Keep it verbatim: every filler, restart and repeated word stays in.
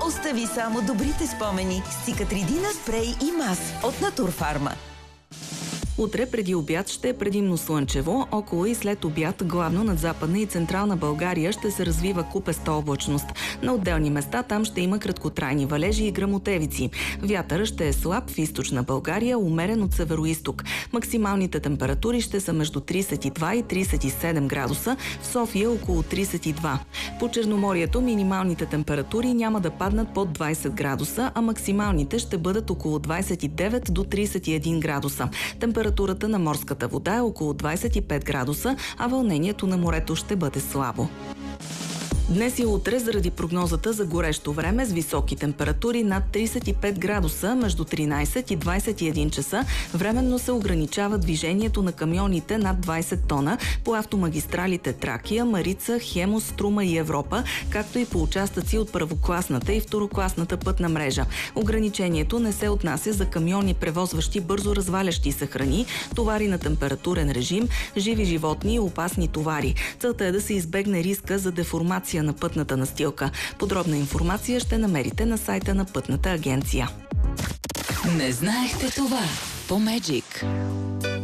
Остави само добрите спомени с Цикатридина спрей и мас от Натурфарма. Утре преди обяд ще е предимно слънчево, около и след обяд главно над Западна и Централна България ще се развива купеста облачност. На отделни места там ще има краткотрайни валежи и гръмотевици. Вятъра ще е слаб в източна България, умерен от североизток. Максималните температури ще са между тридесет и два и тридесет и седем градуса, в София около тридесет и два. По Черноморието минималните температури няма да паднат под двадесет градуса, а максималните ще бъдат около двадесет и девет до тридесет и един градуса. Температурата на морската вода е около двадесет и пет градуса, а вълнението на морето ще бъде слабо. Днес и утре заради прогнозата за горещо време с високи температури над тридесет и пет градуса между тринадесет и двадесет и един часа временно се ограничава движението на камионите над двадесет тона по автомагистралите Тракия, Марица, Хемус, Струма и Европа, както и по участъци от първокласната и второкласната пътна мрежа. Ограничението не се отнася за камиони, превозващи бързо развалящи се храни, товари на температурен режим, живи животни и опасни товари. Целта е да се избегне риска за деформация на пътната настилка. Подробна информация ще намерите на сайта на Пътната агенция. Не знаехте това по Меджик.